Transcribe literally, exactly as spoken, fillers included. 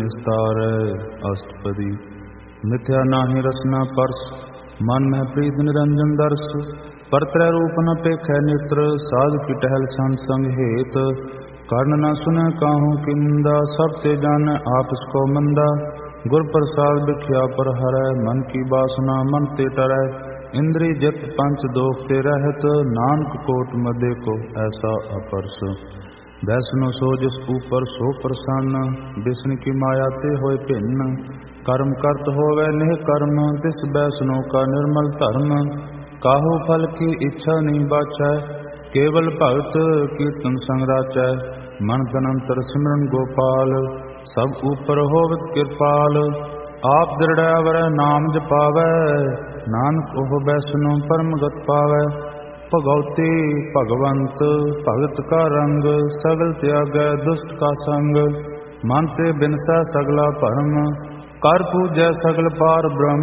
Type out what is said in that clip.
निस्तारै अष्टपदी। मिथ्या नाहि रसना परस, मन में प्रीत निरंजन दर्श। परत्रय रूप न पेखै नेत्र, साध की टहल संत संग हेत। कर्ण न सुनै काहू की निंदा, सब ते जानै आप इसको मंदा। गुर प्रसाद बिख्या पर हरै, मन की बासना मन ते टरै। इंद्रिय जित पंच दोष ते रहत, नानक कोट मदे को ऐसा अपरस। वैष्णो सो जिस ऊपर सो प्रसन्न, विष्णु की माया ते होय भिन्न। कर्म करत होवै नेह कर्म, तिस वैष्णो का निर्मल धर्म। काहू फल की इच्छा नहीं बाचै, केवल भगत कीर्तन संग राचै। मन तन अंतर सिमरन गोपाल, सब ऊपर होवत कृपाल। आप दृढ़ अवर नाम जपावै, नानक ओह वैष्णो परम गत पावै। भगवती भगवंत भगत का रंग, सगल त्यागै दुष्ट का संग। मन ते बिनसै सगला भरम, कर पूजै सगल पार ब्रह्म।